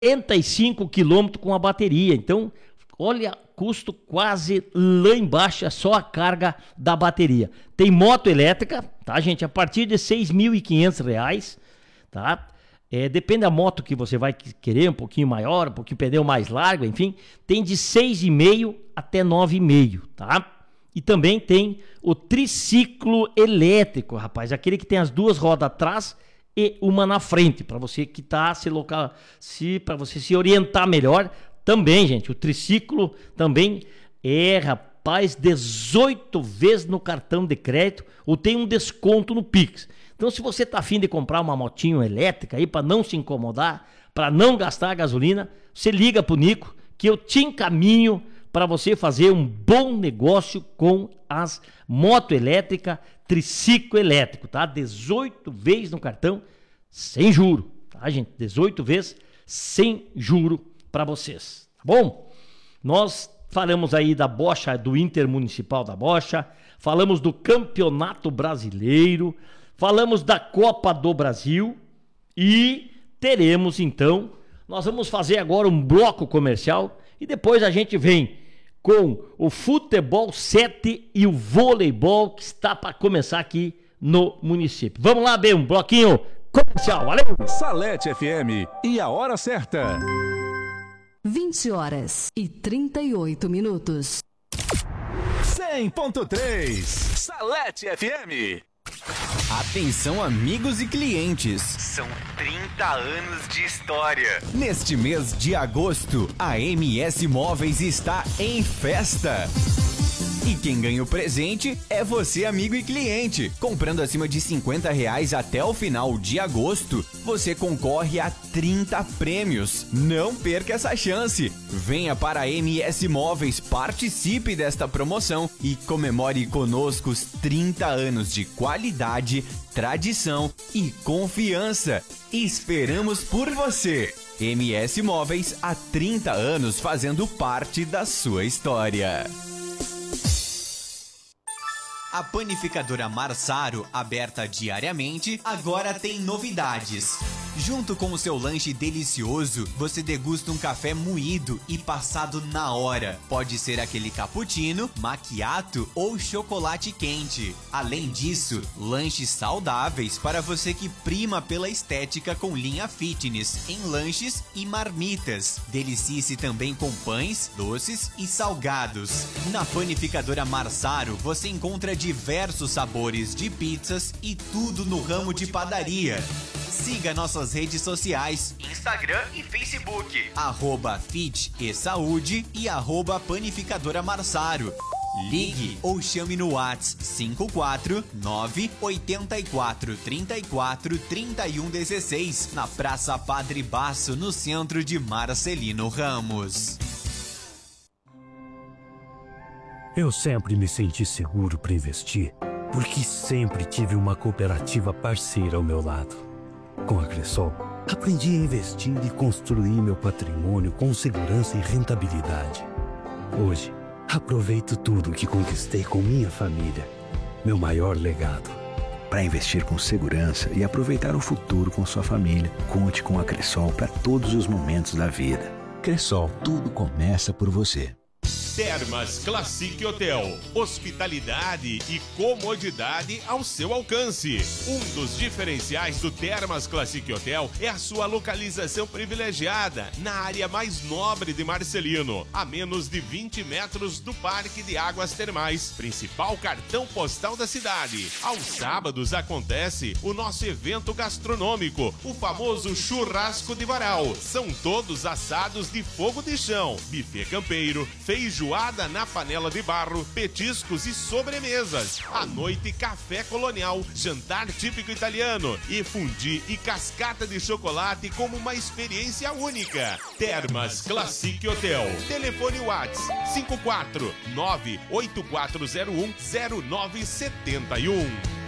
45 quilômetros com a bateria. Então, olha, custo quase lá embaixo, é só a carga da bateria. Tem moto elétrica, tá, gente? A partir de R$ 6.500, tá? Depende da moto que você vai querer, um pouquinho maior, um pouquinho pneu mais largo, enfim. Tem de 6,5 até 9,5, tá? E também tem o triciclo elétrico, rapaz. Aquele que tem as duas rodas atrás e uma na frente, para você que tá para você se orientar melhor. Também, gente, o triciclo também rapaz, 18 vezes no cartão de crédito ou tem um desconto no Pix. Então, se você tá afim de comprar uma motinho elétrica aí para não se incomodar, para não gastar gasolina, você liga pro Nico que eu te encaminho para você fazer um bom negócio com as moto elétrica, triciclo elétrico, tá? 18 vezes no cartão sem juro, tá, gente? 18 vezes sem juro para vocês, tá bom? Nós falamos aí da bocha, do Intermunicipal da Bocha, falamos do Campeonato Brasileiro, falamos da Copa do Brasil e teremos então, nós vamos fazer agora um bloco comercial e depois a gente vem com o futebol 7 e o voleibol que está para começar aqui no município. Vamos lá, um bloquinho comercial, valeu! Salete FM e a hora certa. 20h38. 100.3 Salete FM. Atenção, amigos e clientes. São 30 anos de história. Neste mês de agosto, a MS Móveis está em festa. E quem ganha o presente é você, amigo e cliente. Comprando acima de R$50 até o final de agosto, você concorre a 30 prêmios. Não perca essa chance. Venha para a MS Móveis, participe desta promoção e comemore conosco os 30 anos de qualidade, tradição e confiança. Esperamos por você. MS Móveis, há 30 anos fazendo parte da sua história. A panificadora Marsaro, aberta diariamente, agora tem novidades. Junto com o seu lanche delicioso, você degusta um café moído e passado na hora. Pode ser aquele cappuccino, macchiato ou chocolate quente. Além disso, lanches saudáveis para você que prima pela estética com linha fitness em lanches e marmitas. Delicie-se também com pães, doces e salgados. Na panificadora Marsaro, você encontra diversos sabores de pizzas e tudo no ramo de padaria. Siga nossas redes sociais, Instagram e Facebook, @fit e saúde e @panificadora Marsaro. Ligue ou chame no WhatsApp 549-8434-3116, na Praça Padre Basso, no centro de Marcelino Ramos. Eu sempre me senti seguro para investir, porque sempre tive uma cooperativa parceira ao meu lado. Com a Cressol, aprendi a investir e construir meu patrimônio com segurança e rentabilidade. Hoje, aproveito tudo que conquistei com minha família, meu maior legado. Para investir com segurança e aproveitar o futuro com sua família, conte com a Cressol para todos os momentos da vida. Cressol, tudo começa por você. Termas Classic Hotel. Hospitalidade e comodidade ao seu alcance. Um dos diferenciais do Termas Classic Hotel é a sua localização privilegiada na área mais nobre de Marcelino, a menos de 20 metros do Parque de Águas Termais, principal cartão postal da cidade. Aos sábados acontece o nosso evento gastronômico, o famoso Churrasco de Varal. São todos assados de fogo de chão, buffet campeiro, feijoada na panela de barro, petiscos e sobremesas. À noite, café colonial, jantar típico italiano e fundi e cascata de chocolate como uma experiência única. Termas Classic Hotel. Telefone WhatsApp 549-8401-0971.